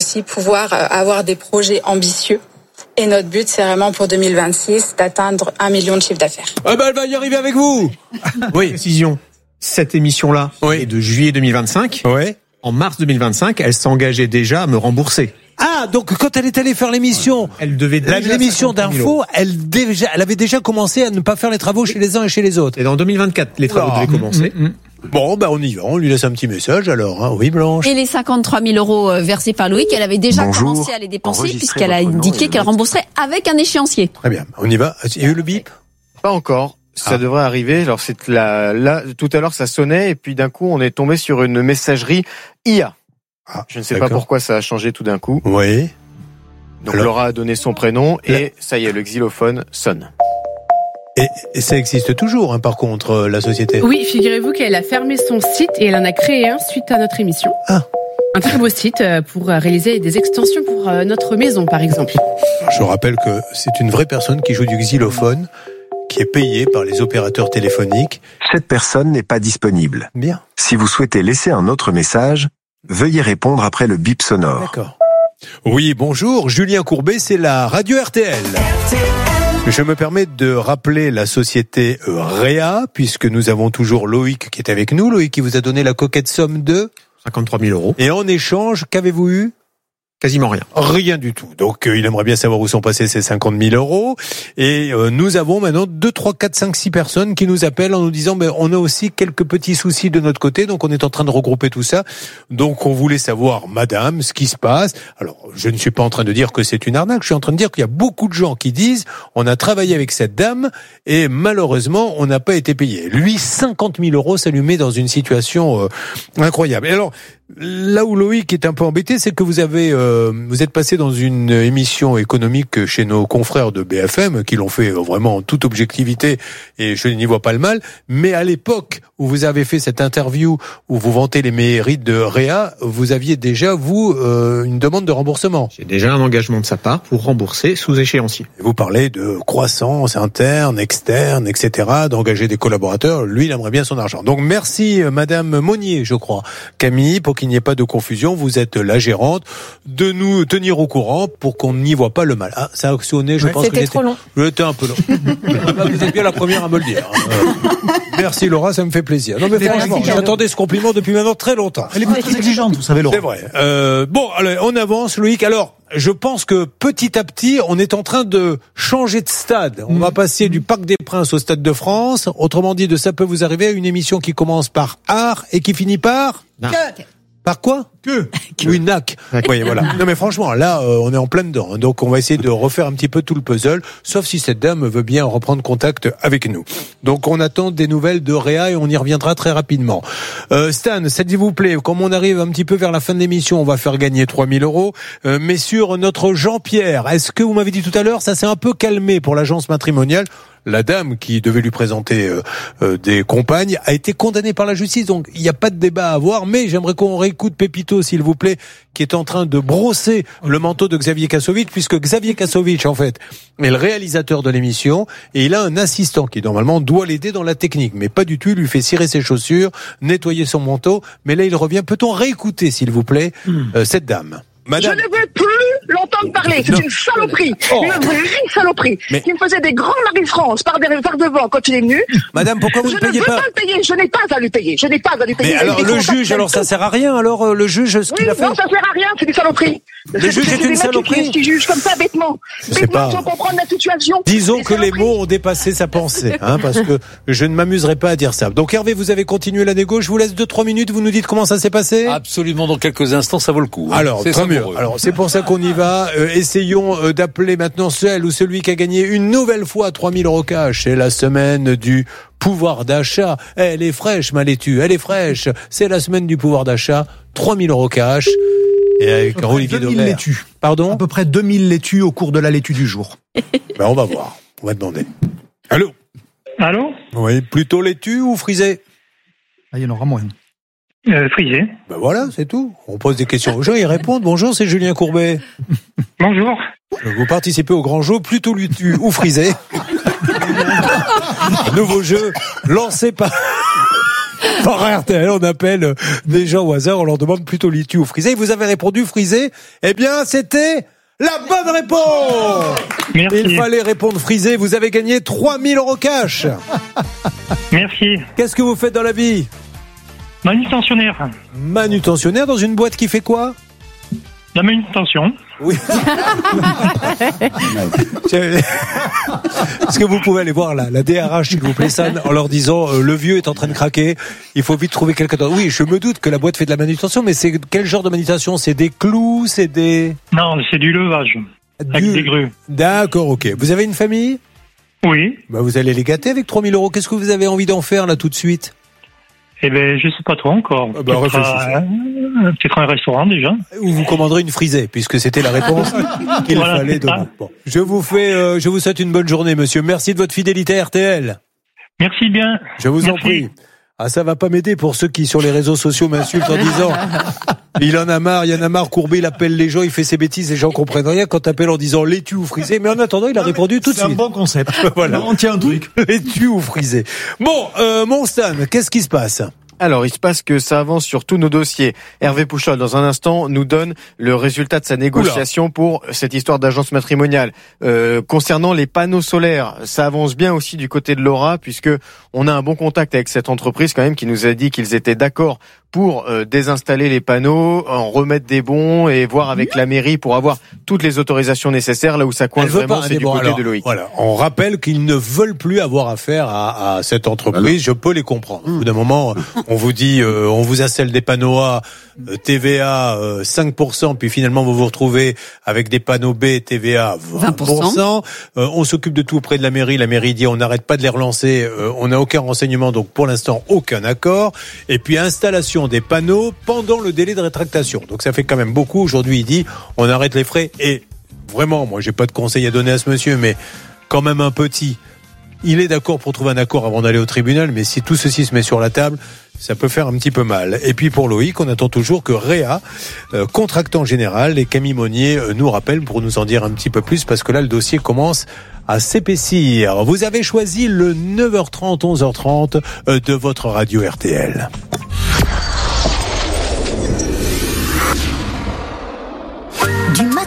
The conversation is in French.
aussi pouvoir avoir des projets ambitieux. Et notre but, c'est vraiment pour 2026 d'atteindre 1 million de chiffre d'affaires. Ah ben, elle va y arriver avec vous. Oui. Précision. Cette émission-là est de juillet 2025. Ouais. En mars 2025, elle s'engageait déjà à me rembourser. Ah, donc quand elle est allée faire l'émission, Elle devait déjà l'émission 50 000 d'info, elle avait déjà commencé à ne pas faire les travaux chez les uns et chez les autres. Et dans 2024, les travaux devaient commencer. Bon, ben on y va, on lui laisse un petit message alors. Hein. Oui, Blanche. Et les 53 000 euros versés par Loïc, elle avait déjà commencé à les dépenser puisqu'elle a indiqué qu'elle rembourserait avec un échéancier. Très bien, on y va. Il y a eu le bip ? Pas encore. Ça devrait arriver. Alors c'est là, tout à l'heure ça sonnait et puis d'un coup on est tombé sur une messagerie IA. Je ne sais pas pourquoi ça a changé tout d'un coup. Oui. Donc Laura a donné son prénom et ça y est, le xylophone sonne. Et ça existe toujours, hein, par contre, la société. Oui, figurez-vous qu'elle a fermé son site et elle en a créé un suite à notre émission. Ah. Un très beau site pour réaliser des extensions pour notre maison, par exemple. Je rappelle que c'est une vraie personne qui joue du xylophone, qui est payée par les opérateurs téléphoniques. Cette personne n'est pas disponible. Bien. Si vous souhaitez laisser un autre message, veuillez répondre après le bip sonore. D'accord. Oui, bonjour, Julien Courbet, c'est la radio RTL. Je me permets de rappeler la société Réa, puisque nous avons toujours Loïc qui est avec nous. Loïc qui vous a donné la coquette somme de 53 000 euros. Et en échange, qu'avez-vous eu ? Quasiment rien. Rien du tout. Donc il aimerait bien savoir où sont passés ces 50 000 euros. Et nous avons maintenant 2, 3, 4, 5, 6 personnes qui nous appellent en nous disant on a aussi quelques petits soucis de notre côté. Donc on est en train de regrouper tout ça. Donc on voulait savoir, madame, ce qui se passe. Alors je ne suis pas en train de dire que c'est une arnaque. Je suis en train de dire qu'il y a beaucoup de gens qui disent on a travaillé avec cette dame et malheureusement on n'a pas été payé. Lui, 50 000 euros, ça lui met dans une situation incroyable. Et alors là où Loïc est un peu embêté, c'est que vous êtes passé dans une émission économique chez nos confrères de BFM, qui l'ont fait vraiment en toute objectivité, et je n'y vois pas le mal. Mais à l'époque où vous avez fait cette interview, où vous vantez les mérites de Réa, vous aviez déjà, vous, une demande de remboursement. J'ai déjà un engagement de sa part pour rembourser sous échéancier. Et vous parlez de croissance interne, externe, etc., d'engager des collaborateurs. Lui, il aimerait bien son argent. Donc merci, Madame Monnier, je crois, Camille, pour qu'il n'y ait pas de confusion. Vous êtes la gérante, de nous tenir au courant pour qu'on n'y voit pas le mal. Ah, ça a actionné, je pense que trop long. J'étais un peu long. Vous êtes bien la première à me le dire. Merci Laura, ça me fait plaisir. Non mais franchement, j'attendais ce compliment depuis maintenant très longtemps. Elle est très exigeante, vous savez, Laura. C'est vrai. Bon, allez, on avance, Loïc. Alors, je pense que petit à petit, on est en train de changer de stade. On va passer du Parc des Princes au Stade de France. Autrement dit, de ça peut vous arriver à une émission qui commence par art et qui finit par... Par quoi ? Oui, NAC. Oui, voilà. Non, mais franchement, là, on est en plein dedans. Donc, on va essayer de refaire un petit peu tout le puzzle, sauf si cette dame veut bien reprendre contact avec nous. Donc, on attend des nouvelles de Réa et on y reviendra très rapidement. Stan, s'il vous plaît, comme on arrive un petit peu vers la fin de l'émission, on va faire gagner 3 000 euros. Mais sur notre Jean-Pierre, est-ce que vous m'avez dit tout à l'heure, ça s'est un peu calmé pour l'agence matrimoniale ? La dame qui devait lui présenter des compagnes a été condamnée par la justice, donc il n'y a pas de débat à avoir, mais j'aimerais qu'on réécoute Pépito, s'il vous plaît, qui est en train de brosser le manteau de Xavier Kassovitch, puisque Xavier Kassovitch, en fait, est le réalisateur de l'émission, et il a un assistant qui, normalement, doit l'aider dans la technique, mais pas du tout, il lui fait cirer ses chaussures, nettoyer son manteau, mais là, il revient. Peut-on réécouter, s'il vous plaît, cette dame ? Madame. Je ne veux plus l'entendre parler. C'est une saloperie. Une vraie saloperie. Mais... qui me faisait des grands Marie-France par devant quand il est venu. Madame, pourquoi vous ne payez pas ? Je ne veux pas le payer. Je n'ai pas à lui payer. Mais alors, le juge, alors ça sert à rien, alors, le juge, ce qu'il a fait? Non, ça sert à rien. C'est une saloperie. Le juge est une saloperie? Qui juge comme ça, bêtement. Bêtement, sans comprendre la situation. Disons que les mots ont dépassé sa pensée, parce que je ne m'amuserai pas à dire ça. Donc, Hervé, vous avez continué la négo. Je vous laisse 2-3 minutes. Vous nous dites comment ça s'est passé? Absolument, dans quelques instants, ça vaut le coup. Alors, très mieux. Alors, c'est pour ça qu'on y va. Essayons d'appeler maintenant celle ou celui qui a gagné une nouvelle fois 3 000 euros cash. C'est la semaine du pouvoir d'achat. Elle est fraîche, ma laitue. Elle est fraîche. C'est la semaine du pouvoir d'achat. 3 000 euros cash. Et avec Olivier Dauvert. 2000 laitues. Pardon? À peu près 2000 laitues au cours de la laitue du jour. Ben, on va voir. On va demander. Allô? Allô? Oui, plutôt laitue ou frisée? Ah, il y en aura moins. Frisé. Ben voilà, c'est tout. On pose des questions aux gens, ils répondent. Bonjour, c'est Julien Courbet. Bonjour. Vous participez au grand jeu, plutôt laitue ou frisé. Nouveau jeu lancé par Par RTL, on appelle des gens au hasard, on leur demande plutôt laitue ou frisé. Vous avez répondu frisé. Eh bien, c'était la bonne réponse. Merci. Il fallait répondre frisé. Vous avez gagné 3 000 € cash. Merci. Qu'est-ce que vous faites dans la vie? Manutentionnaire. Manutentionnaire dans une boîte qui fait quoi? La manutention. Oui. Est-ce que vous pouvez aller voir la DRH, s'il vous plaît, San, en leur disant le vieux est en train de craquer, il faut vite trouver quelqu'un d'autre. Oui, je me doute que la boîte fait de la manutention, mais c'est quel genre de manutention? C'est des clous, c'est des... Non, c'est du levage. Avec des grues. D'accord, ok. Vous avez une famille? Oui. Bah, vous allez les gâter avec 3 000 €. Qu'est-ce que vous avez envie d'en faire là tout de suite? Eh ben, je sais pas trop encore. Peut-être un restaurant déjà. Ou vous commanderez une frisée, puisque c'était la réponse qu'il fallait donner. Bon. Je vous souhaite une bonne journée, monsieur. Merci de votre fidélité à RTL. Merci bien. Je vous en prie. Ah, ça va pas m'aider pour ceux qui, sur les réseaux sociaux, m'insultent en disant il en a marre, Courbet, il appelle les gens, il fait ses bêtises, les gens comprennent rien quand t'appelles en disant laitue ou frisé. Mais en attendant, il a répondu tout de suite. C'est un bon concept. Voilà. On tient un truc. Laitue ou frisé. Bon, mon Stan, qu'est-ce qui se passe? Alors, il se passe que ça avance sur tous nos dossiers. Hervé Pouchol, dans un instant, nous donne le résultat de sa négociation pour cette histoire d'agence matrimoniale. Concernant les panneaux solaires, ça avance bien aussi du côté de Laura, puisque on a un bon contact avec cette entreprise quand même qui nous a dit qu'ils étaient d'accord pour désinstaller les panneaux, en remettre des bons et voir avec la mairie pour avoir toutes les autorisations nécessaires. Là où ça coince vraiment, c'est du côté de Loïc. Voilà, on rappelle qu'ils ne veulent plus avoir affaire à cette entreprise. Je peux les comprendre. Au bout d'un moment, on vous dit, on vous installe des panneaux A, TVA 5%, puis finalement vous vous retrouvez avec des panneaux B, TVA 20%. On s'occupe de tout auprès de la mairie. La mairie dit on n'arrête pas de les relancer. On n'a aucun renseignement, donc pour l'instant aucun accord. Et puis installation des panneaux pendant le délai de rétractation. Donc ça fait quand même beaucoup. Aujourd'hui, il dit on arrête les frais. Et vraiment, moi j'ai pas de conseil à donner à ce monsieur, mais quand même un petit. Il est d'accord pour trouver un accord avant d'aller au tribunal, mais si tout ceci se met sur la table, ça peut faire un petit peu mal. Et puis pour Loïc, on attend toujours que Réa, contractant général, et Camille Monnier nous rappellent pour nous en dire un petit peu plus, parce que là, le dossier commence à s'épaissir. Vous avez choisi le 9h30, 11h30 de votre radio RTL. Du matin